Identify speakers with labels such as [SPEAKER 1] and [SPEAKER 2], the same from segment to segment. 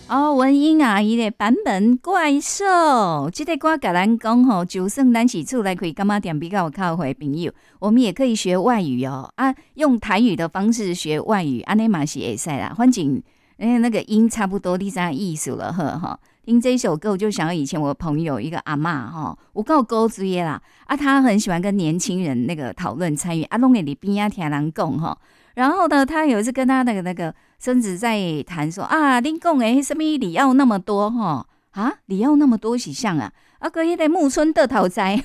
[SPEAKER 1] 哦，文英阿姨的版本怪兽，这个歌甲咱讲吼，就算咱是厝内开柑仔店比较有靠回朋友，我们也可以学外语哦。啊，用台语的方式学外语，安尼嘛是会使啦。反正那个音差不多，你知道意思了呵哈。听这一首歌，我就想到以前我朋友一个阿嬷哈，有够古锥的啦。啊，她很喜欢跟年轻人那个讨论参与，啊，拢会伫边仔听人讲哈。然后呢，他有一次跟他那个孙子在谈说啊，恁讲的什么礼要那么多哈啊，礼要那么多是像啊，啊个迄个木村的头栽，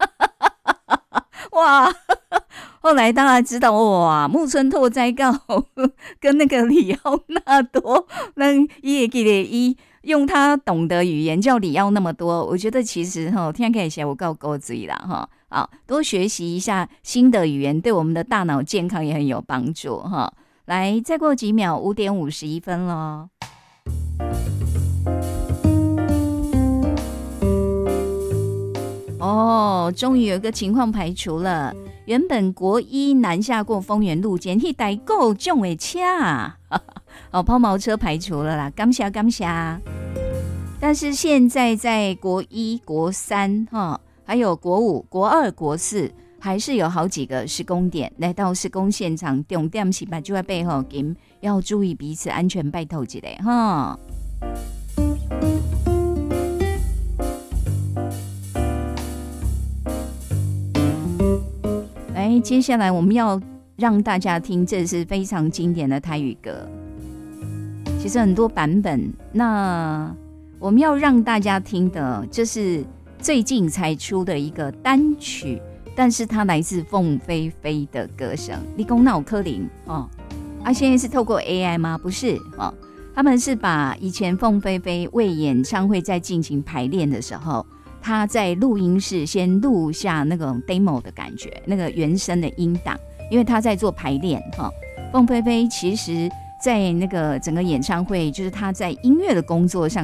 [SPEAKER 1] 哇！后来当然知道哇，木村拓哉告跟那个里奥纳多，那也记得一用他懂得语言叫里奥那么多，我觉得其实哈，听起来写我够够嘴啦哈。好，多学习一下新的语言，对我们的大脑健康也很有帮助哈。来，再过几秒，5点51分咯。哦，终于有一个情况排除了。原本国一南下过丰原路肩，迄台够重的车啊，哦，抛锚车排除了啦，感谢感谢。但是现在在国一、国三哈。还有国五、国二、国四，还是有好几个施工点。来到施工现场，重点是把就在背后，要注意彼此安全，拜托一下哈。来，接下来我们要让大家听，这是非常经典的台语歌，其实很多版本。那我们要让大家听的，这是最近才出的一个单曲，但是它来自凤飞飞的歌声。你说那有可能哦？啊，现在是透过 AI 吗？不是哦，他们是把以前凤飞飞为演唱会在进行排练的时候，他在录音室先录下那种 demo 的感觉，那个原声的音档，因为他在做排练哈。凤飞飞其实在那个整个演唱会，就是他在音乐的工作上